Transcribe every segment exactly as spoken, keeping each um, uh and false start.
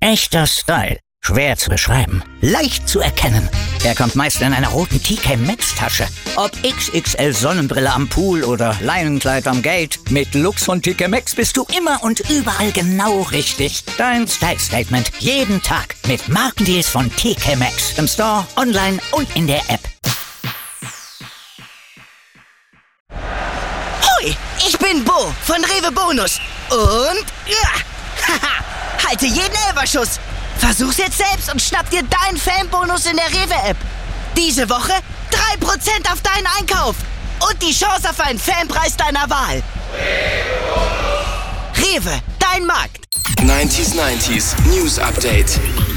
Echter Style. Schwer zu beschreiben. Leicht zu erkennen. Er kommt meist in einer roten T K Maxx Tasche. Ob X X L Sonnenbrille am Pool oder Leinenkleid am Gate. Mit Lux von T K Maxx bist du immer und überall genau richtig. Dein Style Statement. Jeden Tag. Mit Markendeals von T K Maxx. Im Store, online und in der App. Hoi, ich bin Bo von Rewe Bonus. Und... ja, haha, halte jeden Elferschuss. Versuch's jetzt selbst und schnapp dir deinen Fanbonus in der Rewe-App. Diese Woche drei Prozent auf deinen Einkauf. Und die Chance auf einen Fanpreis deiner Wahl. Rewe, dein Markt. neunziger neunzig News Update.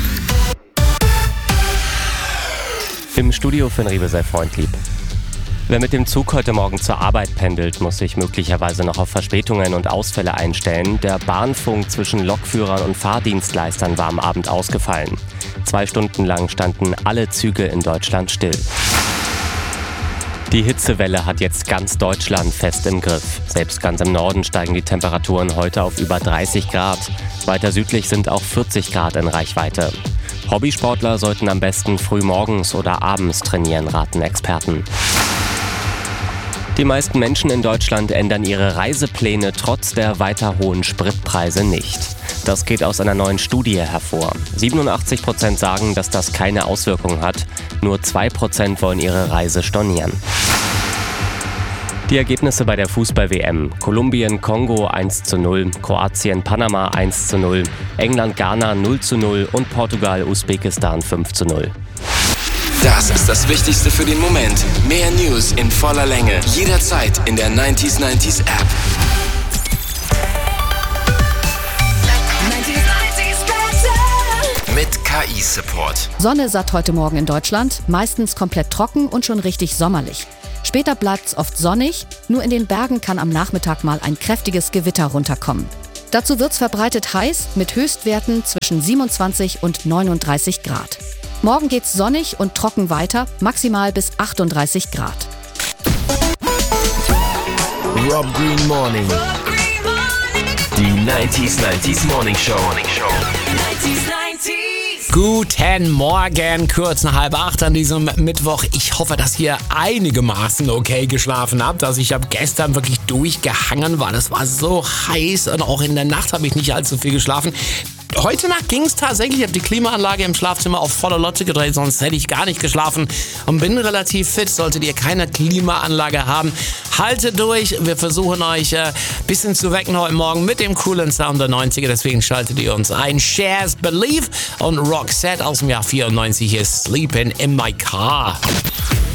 Im Studio für Rewe sei freundlieb. Wer mit dem Zug heute Morgen zur Arbeit pendelt, muss sich möglicherweise noch auf Verspätungen und Ausfälle einstellen. Der Bahnfunk zwischen Lokführern und Fahrdienstleistern war am Abend ausgefallen. Zwei Stunden lang standen alle Züge in Deutschland still. Die Hitzewelle hat jetzt ganz Deutschland fest im Griff. Selbst ganz im Norden steigen die Temperaturen heute auf über dreißig Grad. Weiter südlich sind auch vierzig Grad in Reichweite. Hobbysportler sollten am besten früh morgens oder abends trainieren, raten Experten. Die meisten Menschen in Deutschland ändern ihre Reisepläne trotz der weiter hohen Spritpreise nicht. Das geht aus einer neuen Studie hervor. siebenundachtzig Prozent sagen, dass das keine Auswirkung hat. Nur zwei Prozent wollen ihre Reise stornieren. Die Ergebnisse bei der Fußball-W M. Kolumbien, Kongo eins zu null, Kroatien, Panama eins zu null, England, Ghana null zu null und Portugal, Usbekistan fünf zu null. Das ist das Wichtigste für den Moment. Mehr News in voller Länge. Jederzeit in der neunzig neunzig App. Mit K I-Support. Sonne satt heute Morgen in Deutschland, meistens komplett trocken und schon richtig sommerlich. Später bleibt's oft sonnig, nur in den Bergen kann am Nachmittag mal ein kräftiges Gewitter runterkommen. Dazu wird's verbreitet heiß mit Höchstwerten zwischen siebenundzwanzig und neununddreißig Grad. Morgen geht's sonnig und trocken weiter, maximal bis achtunddreißig Grad. Rob Green Morning. Die neunzig neunzig Morning Show. Guten Morgen, kurz nach halb acht an diesem Mittwoch. Ich hoffe, dass ihr einigermaßen okay geschlafen habt. Also ich habe gestern wirklich durchgehangen, weil es war so heiß und auch in der Nacht habe ich nicht allzu viel geschlafen. Heute Nacht ging es tatsächlich, ich habe die Klimaanlage im Schlafzimmer auf volle Lotte gedreht, sonst hätte ich gar nicht geschlafen und bin relativ fit. Solltet ihr keine Klimaanlage haben, haltet durch. Wir versuchen euch ein äh, bisschen zu wecken heute Morgen mit dem coolen Sound der neunziger, deswegen schaltet ihr uns ein. Shares Believe und Roxette aus dem Jahr vierundneunzig ist Sleeping in My Car.